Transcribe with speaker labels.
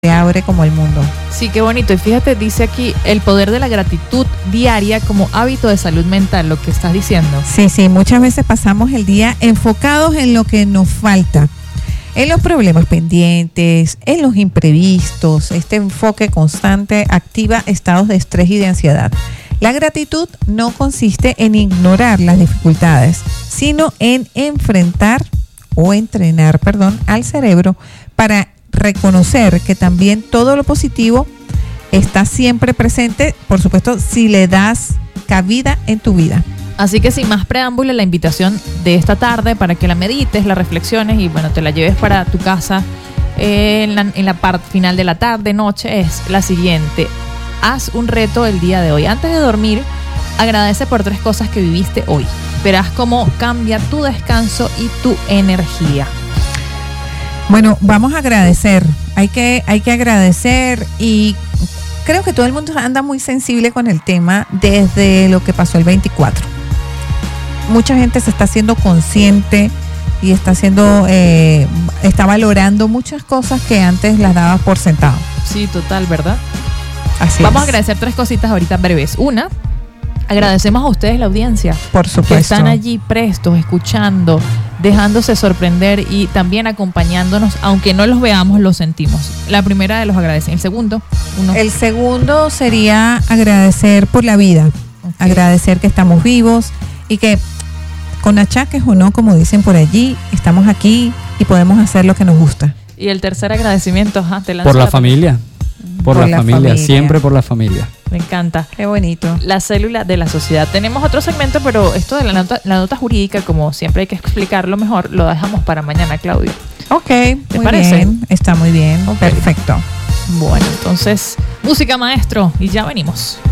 Speaker 1: se abre como el mundo.
Speaker 2: Sí, qué bonito. Y fíjate, dice aquí, el poder de la gratitud diaria como hábito de salud mental, lo que estás diciendo.
Speaker 1: Sí, muchas veces pasamos el día enfocados en lo que nos falta, en los problemas pendientes, en los imprevistos. Este enfoque constante activa estados de estrés y de ansiedad. La gratitud no consiste en ignorar las dificultades, sino en entrenar al cerebro para reconocer que también todo lo positivo está siempre presente, por supuesto, si le das cabida en tu vida.
Speaker 2: Así que sin más preámbulo, la invitación de esta tarde para que la medites, la reflexiones y bueno, te la lleves para tu casa en la parte final de la tarde, noche, es la siguiente. Haz un reto el día de hoy. Antes de dormir, agradece por 3 cosas que viviste hoy. Verás cómo cambia tu descanso y tu energía.
Speaker 1: Bueno, vamos a agradecer. Hay que agradecer, y creo que todo el mundo anda muy sensible con el tema desde lo que pasó el 24. Mucha gente se está haciendo consciente y está valorando muchas cosas que antes las dabas por sentado.
Speaker 2: Sí, total, ¿verdad?
Speaker 1: Así
Speaker 2: Vamos
Speaker 1: es.
Speaker 2: a agradecer 3 cositas ahorita breves. Una, agradecemos a ustedes, la audiencia,
Speaker 1: por supuesto,
Speaker 2: que están allí prestos, escuchando, dejándose sorprender y también acompañándonos, aunque no los veamos, los sentimos. La primera de los agradecimientos. El segundo
Speaker 1: sería agradecer por la vida, agradecer que estamos vivos y que con achaques o no, como dicen por allí, estamos aquí y podemos hacer lo que nos gusta.
Speaker 2: Y el tercer agradecimiento,
Speaker 3: por la familia. Por la familia, siempre por la familia.
Speaker 2: Me encanta.
Speaker 1: Qué bonito.
Speaker 2: La célula de la sociedad. Tenemos otro segmento, pero esto de la nota jurídica, como siempre hay que explicarlo mejor, lo dejamos para mañana, Claudio.
Speaker 1: Ok,
Speaker 2: ¿te
Speaker 1: muy
Speaker 2: parece?
Speaker 1: Bien, está muy bien,
Speaker 2: Okay.
Speaker 1: Perfecto.
Speaker 2: Bueno, entonces, música, maestro, y ya venimos.